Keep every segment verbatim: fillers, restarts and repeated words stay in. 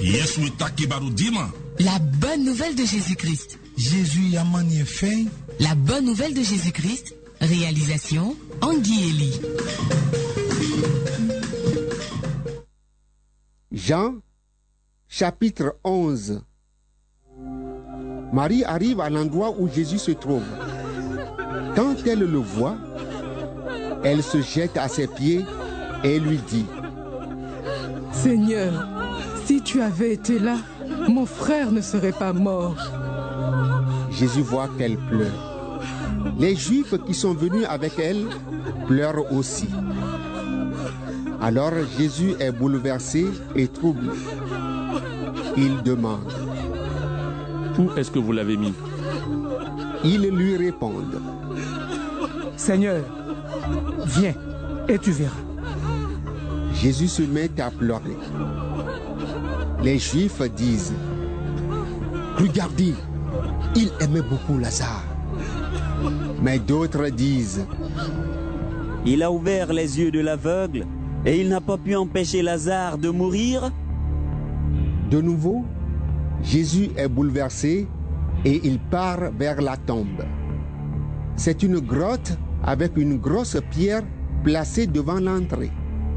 La bonne nouvelle de Jésus-Christ. Jésus Yamani fin. La bonne nouvelle de Jésus-Christ. Réalisation Anguy Eli. Jean, chapitre onze. Marie arrive à l'endroit où Jésus se trouve. Quand elle le voit, elle se jette à ses pieds et lui dit: Seigneur, si tu avais été là, mon frère ne serait pas mort. Jésus voit qu'elle pleure. Les Juifs qui sont venus avec elle pleurent aussi. Alors Jésus est bouleversé et troublé. Il demande: Où est-ce que vous l'avez mis? Ils lui répondent: Seigneur, viens et tu verras. Jésus se met à pleurer. Les Juifs disent: Regardez, il aimait beaucoup Lazare. Mais d'autres disent: Il a ouvert les yeux de l'aveugle et il n'a pas pu empêcher Lazare de mourir. De nouveau, Jésus est bouleversé et il part vers la tombe. C'est une grotte avec une grosse pierre placée devant l'entrée.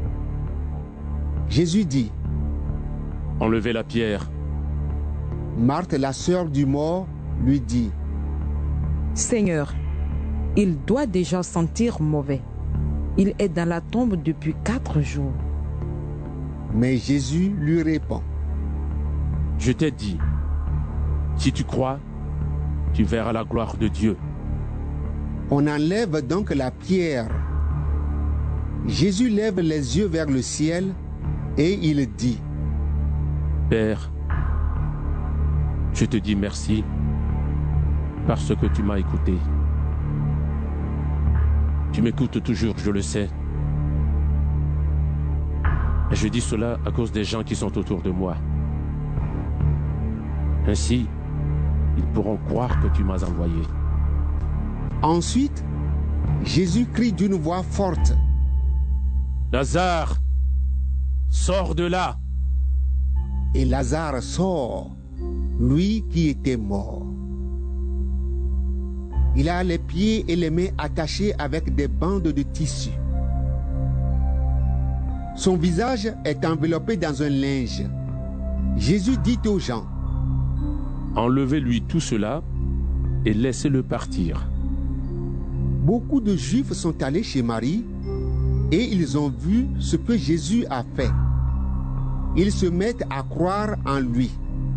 Jésus dit: Enlevez la pierre. Marthe, la sœur du mort, lui dit: Seigneur, il doit déjà sentir mauvais. Il est dans la tombe depuis quatre jours. Mais Jésus lui répond: Je t'ai dit, si tu crois, tu verras la gloire de Dieu. On enlève donc la pierre. Jésus lève les yeux vers le ciel et il dit: Père, je te dis merci parce que tu m'as écouté. Tu m'écoutes toujours, je le sais. Et je dis cela à cause des gens qui sont autour de moi. Ainsi, ils pourront croire que tu m'as envoyé. Ensuite, Jésus crie d'une voix forte: Lazare, sors de là! Et Lazare sort, lui qui était mort. Il a les pieds et les mains attachés avec des bandes de tissu. Son visage est enveloppé dans un linge. Jésus dit aux gens: Enlevez-lui tout cela et laissez-le partir. Beaucoup de Juifs sont allés chez Marie et ils ont vu ce que Jésus a fait. Ils se mettent à croire en lui.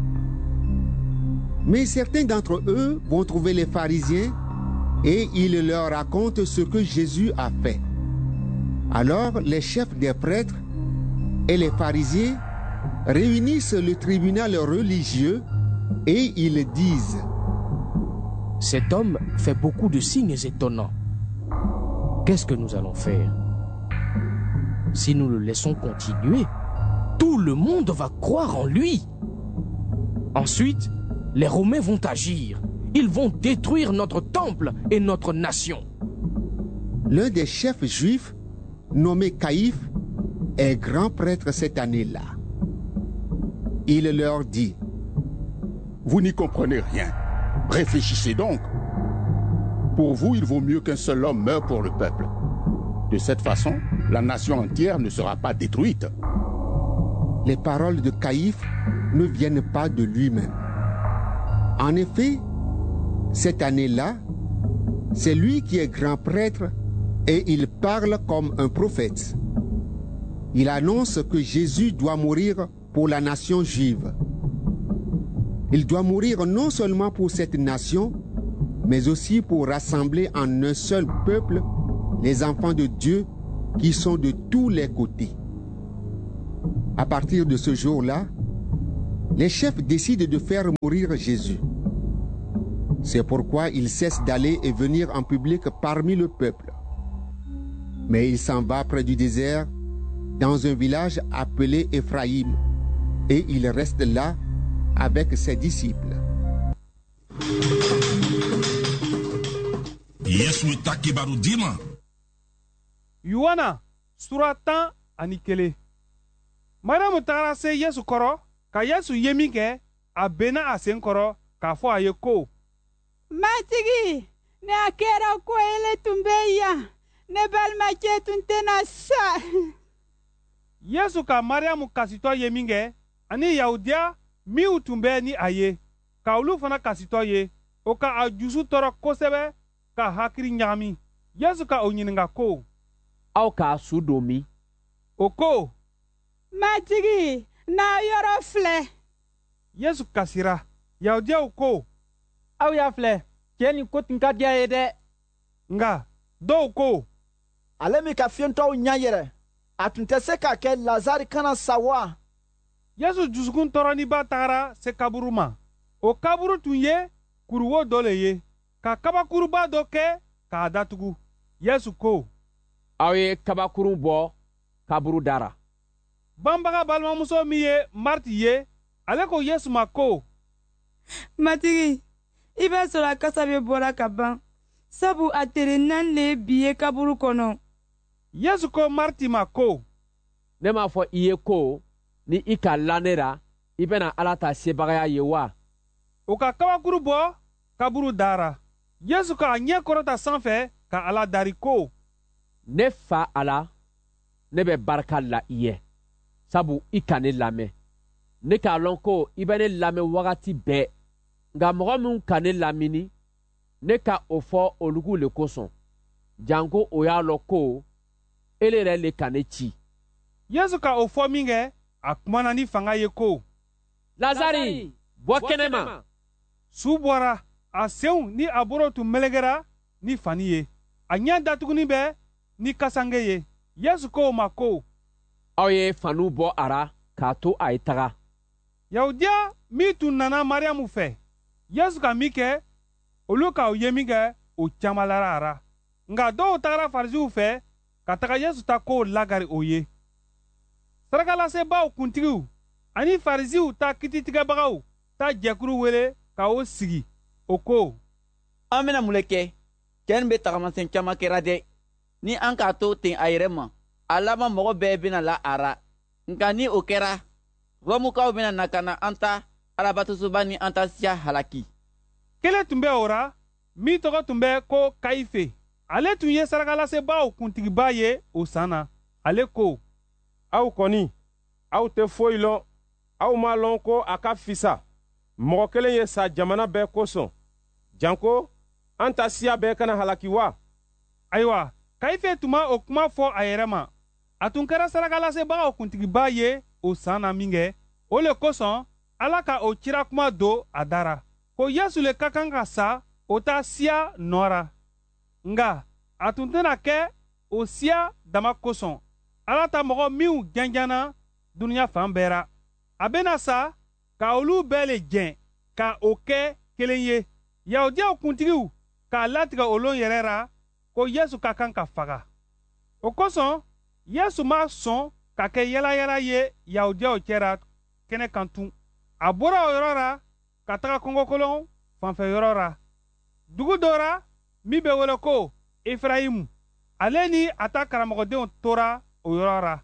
Mais certains d'entre eux vont trouver les pharisiens et ils leur racontent ce que Jésus a fait. Alors les chefs des prêtres et les pharisiens réunissent le tribunal religieux et ils disent: Cet homme fait beaucoup de signes étonnants. Qu'est-ce que nous allons faire? Si nous le laissons continuer, tout le monde va croire en lui. Ensuite, les Romains vont agir. Ils vont détruire notre temple et notre nation. L'un des chefs juifs, nommé Caïphe, est grand prêtre cette année-là. Il leur dit: Vous n'y comprenez rien. Réfléchissez donc. Pour vous, il vaut mieux qu'un seul homme meure pour le peuple. De cette façon, la nation entière ne sera pas détruite. Les paroles de Caïphe ne viennent pas de lui-même. En effet, cette année-là, c'est lui qui est grand prêtre et il parle comme un prophète. Il annonce que Jésus doit mourir pour la nation juive. Il doit mourir non seulement pour cette nation, mais aussi pour rassembler en un seul peuple les enfants de Dieu qui sont de tous les côtés. À partir de ce jour-là, les chefs décident de faire mourir Jésus. C'est pourquoi il cesse d'aller et venir en public parmi le peuple. Mais il s'en va près du désert, dans un village appelé Éphraïm, et il reste là avec ses disciples. Yohana, sura tan ani kelen. Mariamu tagara se Yesu kɔrɔ ka Yesu ye min kɛ a benna a sen kɔrɔ k'a fɔ a ye ko: Matigi, ne a kɛra ko ele tun bɛ yan, ne balimacɛ tun tɛna sa. Yesu ka Mariamu kasitɔ ye min kɛ ani Yahudiya minw tun bɛ ni a ye ka olu fana kasitɔ ye, o ka a jusu tɔɔrɔ kosɛbɛ ka hakili ɲagami. Yesu ka o ɲininka ko: aw k'a su don min? O ko: Matigi, n'a yɔrɔ filɛ. Yesu kasira. Yahudiyaw ko: aw y'a filɛ, cɛ nin ko tun ka diya ye dɛ. Nga dɔw ko: ale min ka fiyentɔw ɲɛ yɛrɛ, a tun tɛ se k'a kɛ Lazari kana sa wa? Yesu dusukun tɔɔrɔniba tagara se kaburu ma. O kaburu tun ye kuruwo dɔ le ye, ka kabakuruba dɔ kɛ k'a datugu. Yesu ko: aw ye kabakuru bɔ kaburu dara. Banbaga balimamuso min ye Mariti ye, ale ko Yesu ma ko: Matigi, i b'a sɔrɔ a kasa bɛ bɔra ka ban, sabu a tere naani le bi ye kaburu kɔnɔ. Yesu ko Mariti ma ko: ne m'a fɔ i ye ko ni i ka la ne ra, i bɛna Ala ta sebagaya ye wa? O ka kabakuru bɔ kaburu dara. Yesu k'a ɲɛ kɔrɔta sanfɛ ka Ala dari ko: ne fa Ala, ne bɛ barika la i ye, sabu i ka ne lamɛn. Ne k'a lɔn ko i bɛ ne lamɛn wagati bɛɛ, nka mɔgɔ min ka ne lamini, ne ka o fɔ olugu le kosɔn, janko o y'a lɔn ko ele yɛrɛ le ka ne ci. Yesu ka o fɔ min kɛ, a kumana ni fanga ye ko: Lazari, bɔ kɛnɛma. Su bɔra, a senw ni a bolo tun melekera ni fani ye, a ɲɛ datuguni bɛ ni kasange ye. Yesu ko o ma ko: aw ye faniw bɔ a ra k'a to a ye taga. Yahudiya min tun nana Mariamu fɛ, Yesu ka min kɛ, olu ka o ye min kɛ, o caman lara a ra. Nka dɔw tagara Farisiw fɛ ka taga Yesu ta kow lagari o ye. Sarakalasebaaw kuntigiw ani Farisiw ta kititigɛbagaw ta jɛkuru wele ka o sigi. O ko: an bɛna mun le kɛ? Cɛ nin bɛ tagamasen caman kɛra dɛ. Ni an k'a to ten a yɛrɛ ma, a laban mɔgɔ bɛɛ bɛna la a ra. Nka ni o kɛra, Rɔmukaw bɛna na ka na an ta Alabatosoba ni an ta siya halaki. Kelen tun bɛ o ra, min tɔgɔ tun bɛ ko Kayife. Ale tun ye sarakalasebaaw kuntigiba ye o san na. Ale ko: aw kɔni, aw tɛ foyi lɔn. Aw m'a lɔn ko a ka fisa mɔgɔ kelen ye sa jamana bɛɛ kosɔn, janko an ta siya bɛɛ kana halaki wa? Ayiwa, Kayife tun ma o kuma fɔ a yɛrɛ ma. A tun kɛra sarakalasebagaw kuntigiba ye o san na min kɛ, o le kosɔn Ala ka o cira kuma don a dara, ko Yesu le ka kan ka sa o ta siya nɔ ra. Nga a tun tɛna kɛ o siya dama kosɔn. Ala ta mɔgɔ minw jɛnjɛnna duniɲa fan bɛɛ ra, a bena sa ka olu bɛɛ le jɛn ka o kɛ kelen ye. Yahudiyaw kuntigiw k'a latigɛ olon yɛrɛ ra ko Yesu ka kan ka faga. O kosɔn Yesu ma sɔn ka kɛ yalayala ye Yahudiyaw cɛra kɛnɛ kan tun. A bɔra o yɔrɔ ra ka taga kɔngɔkolon fanfɛ yɔrɔ ra. Dugu dɔ ra min bɛ wele ko Efrayimu. Ale ni a ta karamɔgɔdenw tora o yɔrɔ ra.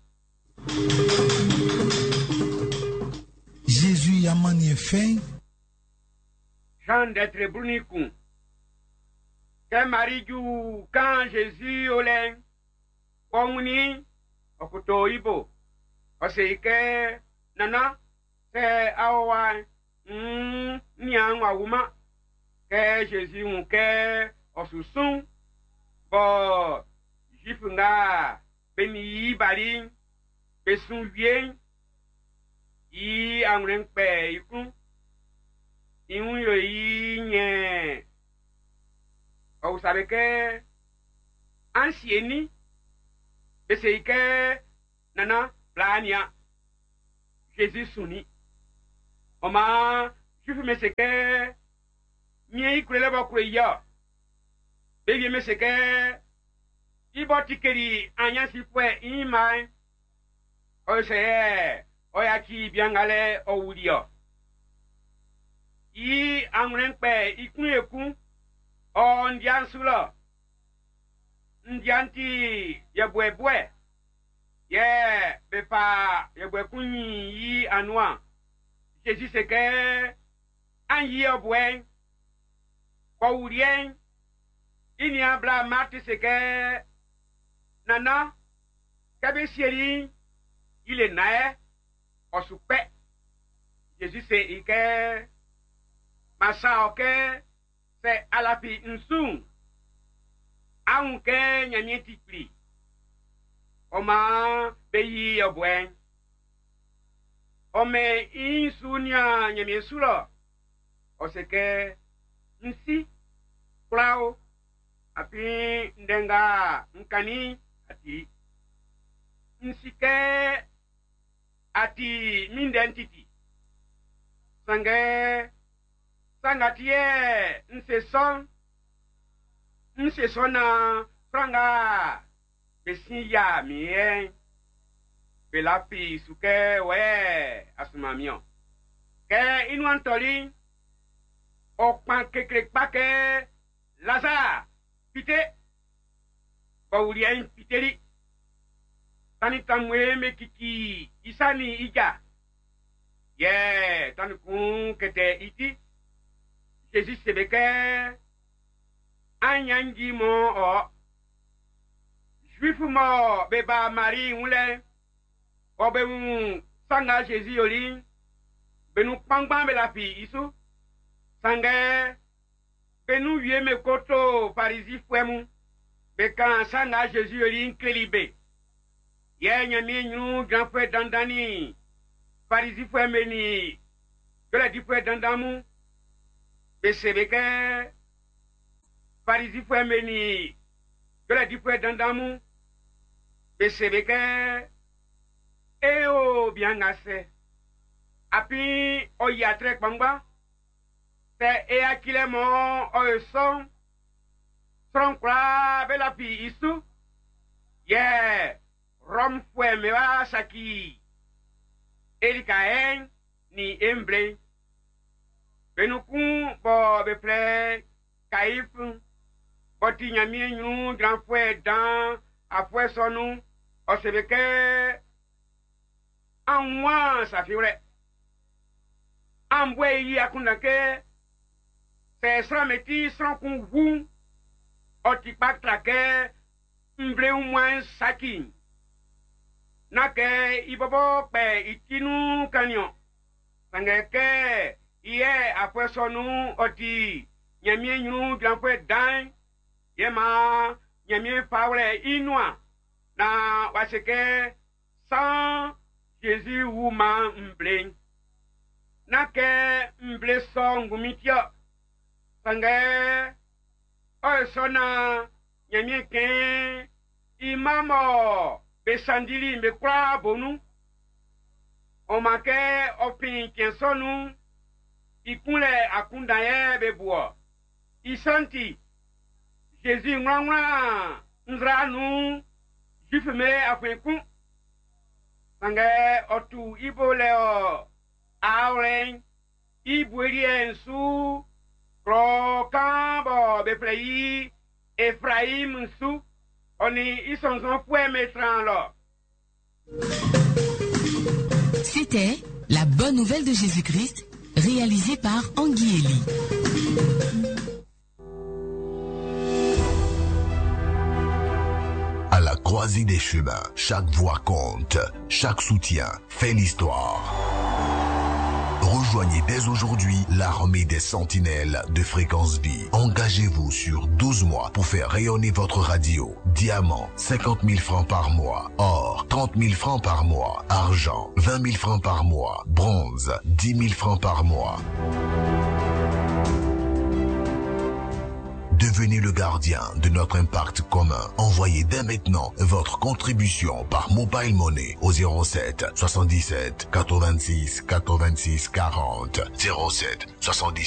Jésus y'a manié fin. Jean d'être bruni kun. Que Marie jou quand Jésus olen. Konguni okuto ibo. Ose ke nana se awa mm nyang wa wuma. Que Jésus un ke osusun. Bo jifunga beni bari besun bien. I angren pe ikun. Iun yo yi nye. Vous savez que ancienni ese que nana plania Jésus suni. Oma jufu me se que mie ikulele ba kure ya. Begi me se que iboti keri anya si pwe imai. O se o ya ki biangale o wudio. I angren pe ikun ekun o ndian sula. Ndianti ye bwe ye bepa ye bwe kunyi yi anwa. Jésus c'est que en y a boin ou rien il n'y a bla Marthe c'est que nana kabe chéri il est naé au souper Jésus c'est que masa ok c'est à la fi nsou aunque nyanye tikli oma beyi a boin ome insunya nyame sulo o se ke nsi klao api ndenga nkani ati nsi ke ati mindentity sange sangatie nse son nse sona franga besiya mien belapi suke we asumamion ke inu antoli okpan kekre pake laza pite baurien piteri tani tamwe mekiki isani ija ye tani kun kete iti Jésus sebeke anyangi mo o juif mo beba Marie ule obe un sanga Jésus yoli benu pangban be la fi isu sanga benu vie me koto parisi fuemu be kan sanga Jésus yoli nkelibe ye nyami nyu grand frère dandani parisi fuemu ni gela di frère dandamu be sebeke parisi fuemu ni gela di frère dandamu be sebeke e o bien assez api o yatre pangba te e akile mo o son son kwa bela pi isu ye rom fue me va saki elika en ni emble benukun bo be ple kaif boti nyami nyu grand fue dan afwe sonu o sebeke anwa safiure ambwe yi akunda ke se srameti son kun wu oti patra ke mble umwan sakin na ke ibobo pe itinu kanyon sange ke iye apwe sonu oti nyamie nyu granfwe dan yema nyamie faure inwa na waseke san Jésus woman mble na ke mble son gumitio sange o sona nyamie ke imamo besandili me kwa bonu o make opin kensonu ikunle akunda ye bebuo isanti Jésus ngwa nzranu jifme afeku sange otu ibole o auren ibweri ensu pro kambo beplei Ephraim su oni isonzon fue metran lo. C'était La Bonne Nouvelle de Jésus-Christ, réalisée par Anguieli. À la croisée des chemins, chaque voix compte, chaque soutien fait l'histoire. Rejoignez dès aujourd'hui l'armée des sentinelles de Fréquence Vie. Engagez-vous sur douze mois pour faire rayonner votre radio. Diamant, cinquante mille francs par mois. Or, trente mille francs par mois. Argent, vingt mille francs par mois. Bronze, dix mille francs par mois. Devenez le gardien de notre impact commun. Envoyez dès maintenant votre contribution par Mobile Money au zéro sept soixante-dix-sept quatre-vingt-six quatre-vingt-six quarante zéro sept soixante-dix-sept